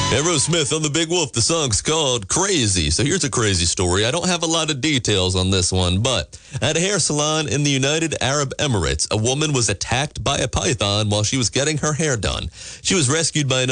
Aerosmith on the Big Wolf. The song's called Crazy. So here's a crazy story. I don't have a lot of details on this one, but at a hair salon in the United Arab Emirates, a woman was attacked by a python while she was getting her hair done. She was rescued by another